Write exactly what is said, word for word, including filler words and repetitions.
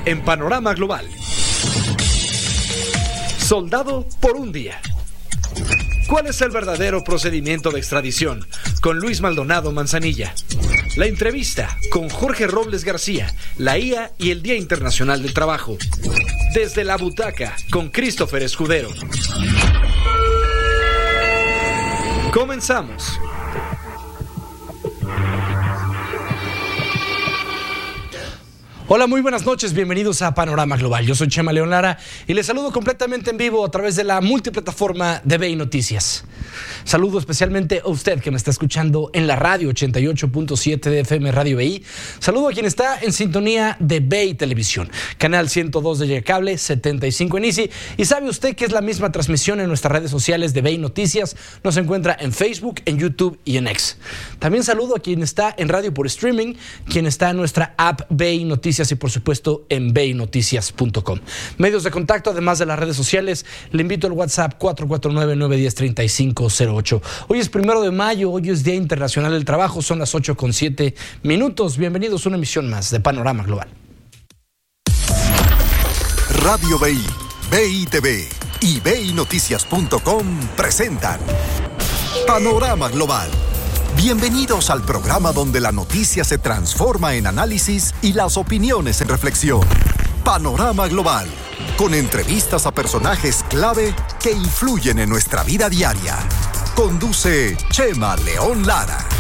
en Panorama Global. Soldado por un día. ¿Cuál es el verdadero procedimiento de extradición? Con Luis Maldonado Manzanilla. La entrevista con Jorge Robles García, la I A y el Día Internacional del Trabajo. Desde la butaca con Christopher Escudero. Comenzamos. Hola, muy buenas noches, bienvenidos a Panorama Global. Yo soy Chema León Lara y les saludo completamente en vivo a través de la multiplataforma de B I Noticias. Saludo especialmente a usted que me está escuchando en la radio ochenta y ocho punto siete de F M Radio B I. Saludo a quien está en sintonía de B I Televisión, canal ciento dos de Cable, setenta y cinco en Easy. Y sabe usted que es la misma transmisión en nuestras redes sociales de B I Noticias. Nos encuentra en Facebook, en YouTube y en X. También saludo a quien está en radio por streaming, quien está en nuestra app B I Noticias y por supuesto en b i noticias punto com. Medios de contacto, además de las redes sociales, le invito al WhatsApp cuatro cuatro nueve, nueve uno cero, tres cinco cero ocho. Hoy es primero de mayo, hoy es Día Internacional del Trabajo, son las ocho con siete minutos. Bienvenidos a una emisión más de Panorama Global. Radio B I, B I T V y b i noticias punto com presentan Panorama Global. Bienvenidos al programa donde la noticia se transforma en análisis y las opiniones en reflexión. Panorama Global, con entrevistas a personajes clave que influyen en nuestra vida diaria. Conduce Chema León Lara.